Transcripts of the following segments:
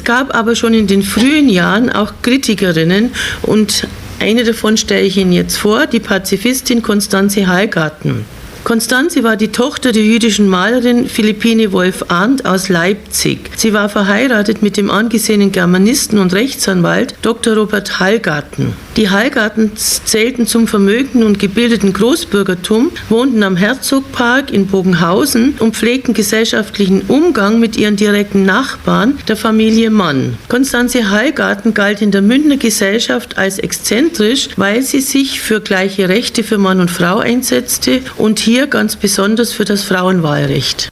gab aber schon in den frühen Jahren auch Kritikerinnen und eine davon stelle ich Ihnen jetzt vor, die Pazifistin Constanze Hallgarten. Constanze war die Tochter der jüdischen Malerin Philippine Wolf-Arndt aus Leipzig. Sie war verheiratet mit dem angesehenen Germanisten und Rechtsanwalt Dr. Robert Hallgarten. Die Hallgartens zählten zum vermögenden und gebildeten Großbürgertum, wohnten am Herzogpark in Bogenhausen und pflegten gesellschaftlichen Umgang mit ihren direkten Nachbarn, der Familie Mann. Constanze Hallgarten galt in der Münchner Gesellschaft als exzentrisch, weil sie sich für gleiche Rechte für Mann und Frau einsetzte und hier ganz besonders für das Frauenwahlrecht.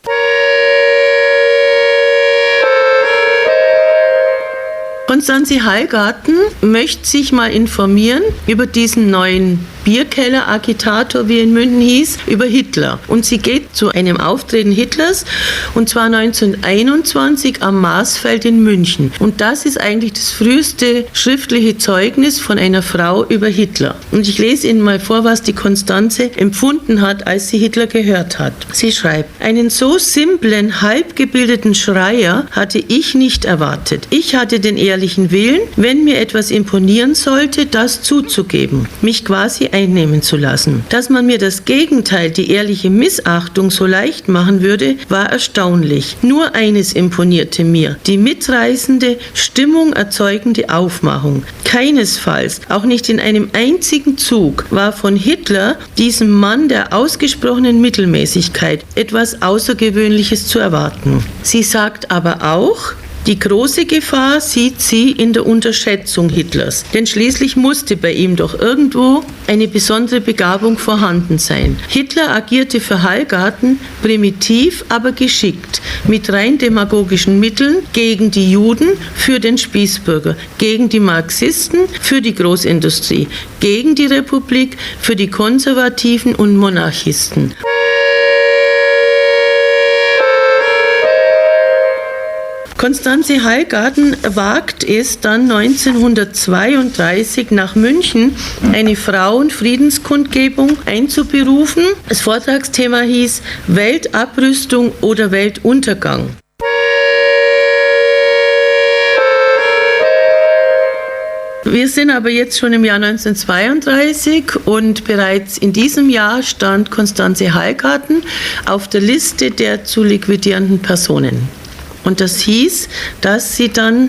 Constanze Hallgarten möchte sich mal informieren über diesen neuen Bierkeller-Agitator, wie er in München hieß, über Hitler. Und sie geht zu einem Auftreten Hitlers, und zwar 1921 am Marsfeld in München. Und das ist eigentlich das früheste schriftliche Zeugnis von einer Frau über Hitler. Und ich lese Ihnen mal vor, was die Constanze empfunden hat, als sie Hitler gehört hat. Sie schreibt: Einen so simplen, halbgebildeten Schreier hatte ich nicht erwartet. Ich hatte den ehrlichen Willen, wenn mir etwas imponieren sollte, das zuzugeben, mich quasi einnehmen zu lassen. Dass man mir das Gegenteil, die ehrliche Missachtung, so leicht machen würde, war erstaunlich. Nur eines imponierte mir: die mitreißende, Stimmung erzeugende Aufmachung. Keinesfalls, auch nicht in einem einzigen Zug, war von Hitler, diesem Mann der ausgesprochenen Mittelmäßigkeit, etwas Außergewöhnliches zu erwarten. Sie sagt aber auch, die große Gefahr sieht sie in der Unterschätzung Hitlers, denn schließlich musste bei ihm doch irgendwo eine besondere Begabung vorhanden sein. Hitler agierte für Hallgarten primitiv, aber geschickt, mit rein demagogischen Mitteln gegen die Juden, für den Spießbürger, gegen die Marxisten, für die Großindustrie, gegen die Republik, für die Konservativen und Monarchisten. Constanze Hallgarten wagt es dann 1932 nach München, eine Frauenfriedenskundgebung einzuberufen. Das Vortragsthema hieß Weltabrüstung oder Weltuntergang. Wir sind aber jetzt schon im Jahr 1932 und bereits in diesem Jahr stand Constanze Hallgarten auf der Liste der zu liquidierenden Personen. Und das hieß, dass sie dann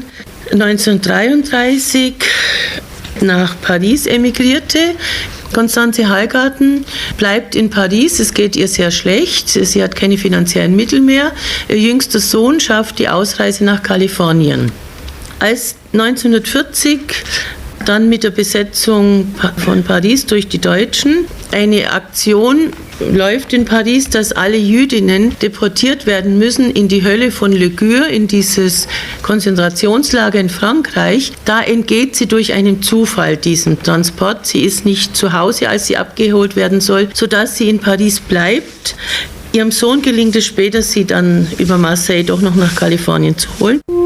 1933 nach Paris emigrierte. Constanze Hallgarten bleibt in Paris, es geht ihr sehr schlecht, sie hat keine finanziellen Mittel mehr. Ihr jüngster Sohn schafft die Ausreise nach Kalifornien. Als 1940 dann mit der Besetzung von Paris durch die Deutschen eine Aktion läuft in Paris, dass alle Jüdinnen deportiert werden müssen in die Hölle von Le Gure, in dieses Konzentrationslager in Frankreich. Da entgeht sie durch einen Zufall diesem Transport. Sie ist nicht zu Hause, als sie abgeholt werden soll, sodass sie in Paris bleibt. Ihrem Sohn gelingt es später, sie dann über Marseille doch noch nach Kalifornien zu holen.